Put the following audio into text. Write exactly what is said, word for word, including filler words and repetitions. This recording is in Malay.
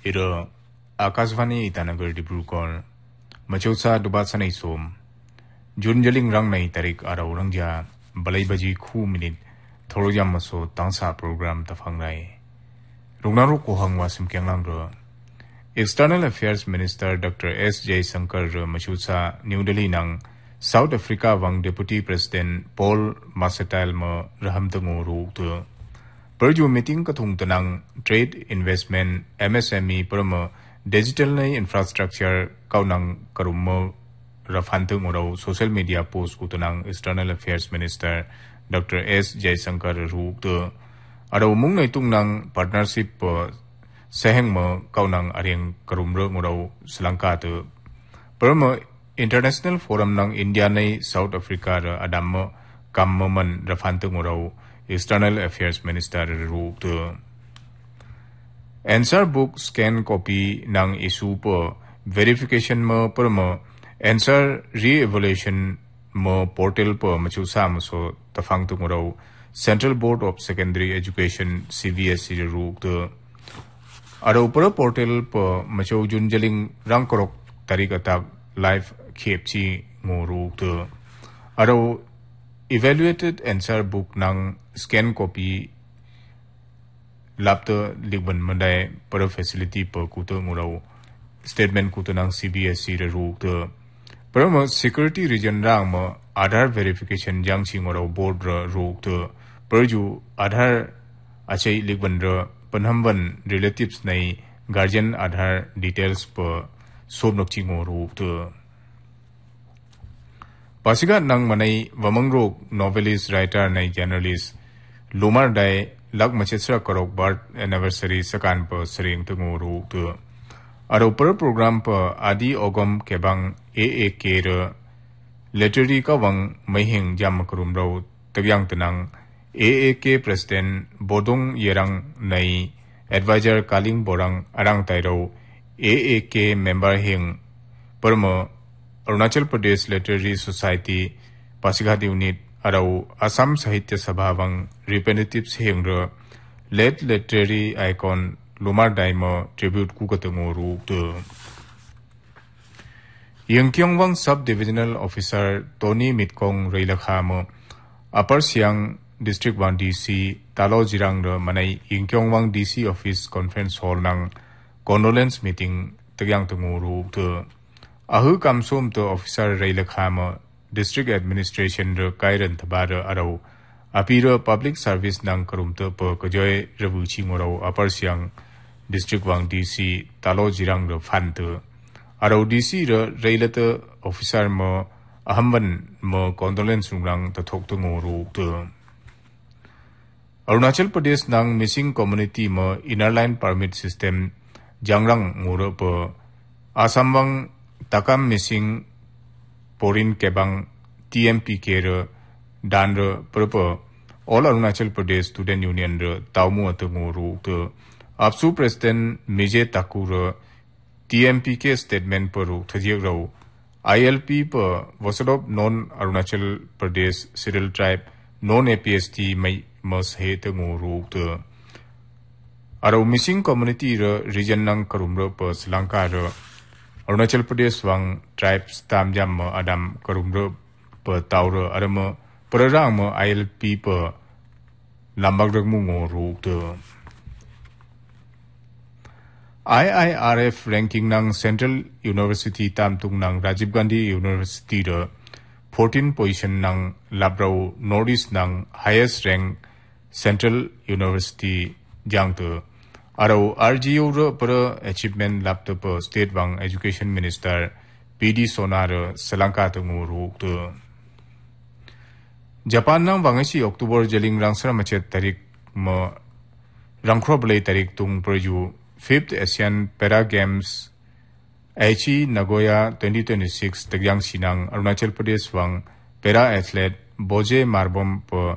Ira Akasvani Itanagar Dibrukor Machosa Dubatsanai Som Jun Jaling Rang Nai Tarik Ara Urangja Balai Baji Khu Minute Thorojam Maso Tangsa Program Tafangrai Rungnaru Kohang Wasim Kyanglangra External Affairs Minister Doctor S. Jaishankar Machusa New Delhi Nang South Africa Wang Deputy President Paul Masetal Ma Rahamtango Ruktu Perju meeting Katung Tanang Trade Investment M S M E Perma Digital Infrastructure Kaunang Karumo Rafantung Oro Social Media Post Kutanang External Affairs Minister Doctor S. Jaishankar Ruktu Ado Mung Naitung Nang Partnership Seheng Mo Kaunang Ariang Karumro Moro Sri-Lanka Tu Perma International Forum Nang India Nei South Africa Adam Kamman Rafantung Oro External Affairs Minister Ruktu Answer book scan copy nang issue po verification mo permo answer re-evaluation mo portal po machusa mo so tafang tumuraw Central Board of Secondary Education C B S E Ruktu Aro pro portal po macho junjaling rangkorok tarikatak live kepchi ngo Ruktu Aro evaluated answer book nang scan copy lapto ligban mandai para facility per kuto ngurau statement kuto nang C B S E re Ruktu para mo security region rang mo Aadhaar verification jang chi ngurau board ra Ruktu perju Aadhaar achai ligban ra panhamban relatives nei guardian Aadhaar details per sobnok chi ngo Ruktu Pasiga nang manai wamangrok novelist writer nei journalist Lumar Dai Lag Machesra Korok birth anniversary sakan per sering tungu Ruktu Aro per program per Adi Ogom Kebang A A K re literary kawang mahing jam kurumraw tagyang tenang A A K President Bodong Yerang Nai Advisor Kaling Borang Arang Tairo A A K member hing perma Arunachal Pradesh Literary Society Pasighat Unit Arau Assam Sahitya Sabhavang representatives Hengra late literary icon Lumar Daimo tribute Kukatango Ruktu Yangkyongwang Sub-Divisional Officer Tony Mitkong Reilakhamo Upper Siang District one D C Talo Jirang Manai Yangkyongwang D C Office Conference Hall Nang Condolence Meeting Tagyang Tango Ruktu Ahu Kamsum to Officer Reilakhamo District Administration re Kairan Thabara Arau Apira Public Service Nang Karumta per Kajoy Ravuchi Morau Upper Siang District one D C Talo Jirang re Fanta Arau D C re Railata Officer mo Ahamban mo Condolence Rungrang Tathok Tungo Ruktu Arunachal Pradesh Nang Missing Community mo Innerline Permit System Jangrang Ngoro per Asambang Takam Missing Porin Kebang T M P K re dan re perpa All Arunachal Pradesh Student Union re taumu atungu Ruktu Apsu President Mijay Thakur re T M P K statement per Ruktajik rau I L P per Wasadop Non Arunachal Pradesh Civil Tribe Non A P S T may mas he tungu Ruktu Arau Missing Community re region nang karumro per Sri Lanka re Arunachal Pradesh Wang Tribes Tamjam mo Adam Karumro per Tauro Adamo Perarang mo I L P per Lambagdag Mungo Ruktu I I R F ranking nang Central University Tamtung nang Rajiv Gandhi University re fourteen position nang Labrau Northeast nang highest rank Central University Jangtu Arau R G O re per achievement laptop per State Wang Education Minister P D Sonar Sri Lanka tungu Ruktu Japan nang wangasi Oktober jaling rangsara macet tarik mo rangkroblay tarik tung perju fifth Asian Para Games Aichi Nagoya twenty twenty-six tagyang sinang Arunachal Pradesh Wang Para Athlete Boje Marbom per